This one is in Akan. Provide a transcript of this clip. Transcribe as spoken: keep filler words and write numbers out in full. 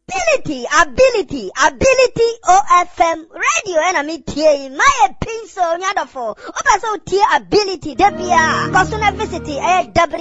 Ability, ability, ability O F M radio and a metie my pinso nyadofo. Opa so tie ability debia. Cause na visit eh